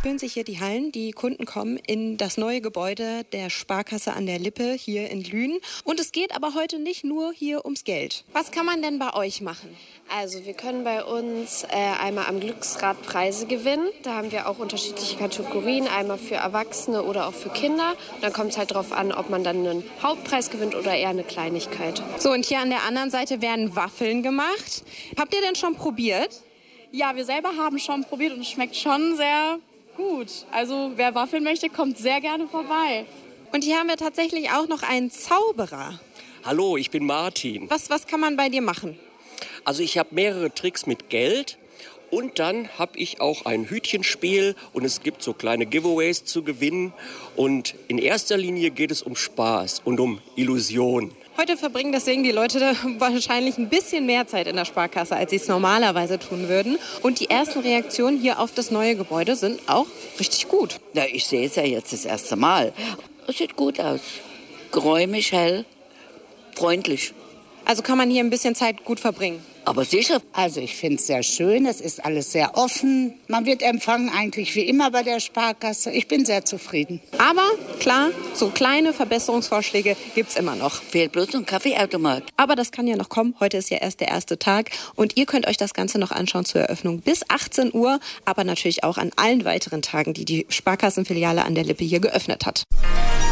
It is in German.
füllen sich hier die Hallen. Die Kunden kommen in das neue Gebäude der Sparkasse an der Lippe hier in Lünen. Und es geht aber heute nicht nur hier ums Geld. Was kann man denn bei euch machen? Also wir können bei uns einmal am Glücksrad Preise gewinnen. Da haben wir auch unterschiedliche Kategorien, einmal für Erwachsene oder auch für Kinder. Dann kommt es halt darauf an, ob man dann einen Hauptpreis gewinnt oder eher eine Kleinigkeit. So, und hier an der anderen Seite werden Waffeln gemacht. Habt ihr denn schon probiert? Ja, wir selber haben schon probiert und es schmeckt schon sehr gut. Also wer Waffeln möchte, kommt sehr gerne vorbei. Und hier haben wir tatsächlich auch noch einen Zauberer. Hallo, ich bin Martin. Was kann man bei dir machen? Also ich habe mehrere Tricks mit Geld und dann habe ich auch ein Hütchenspiel und es gibt so kleine Giveaways zu gewinnen. Und in erster Linie geht es um Spaß und um Illusion. Heute verbringen deswegen die Leute wahrscheinlich ein bisschen mehr Zeit in der Sparkasse, als sie es normalerweise tun würden. Und die ersten Reaktionen hier auf das neue Gebäude sind auch richtig gut. Ja, ich sehe es ja jetzt das erste Mal. Es sieht gut aus. Geräumig, hell, freundlich. Also kann man hier ein bisschen Zeit gut verbringen. Aber sicher. Also ich finde es sehr schön, es ist alles sehr offen. Man wird empfangen eigentlich wie immer bei der Sparkasse. Ich bin sehr zufrieden. Aber klar, so kleine Verbesserungsvorschläge gibt es immer noch. Fehlt bloß ein Kaffeeautomat. Aber das kann ja noch kommen. Heute ist ja erst der erste Tag. Und ihr könnt euch das Ganze noch anschauen zur Eröffnung bis 18 Uhr. Aber natürlich auch an allen weiteren Tagen, die die Sparkassenfiliale an der Lippe hier geöffnet hat.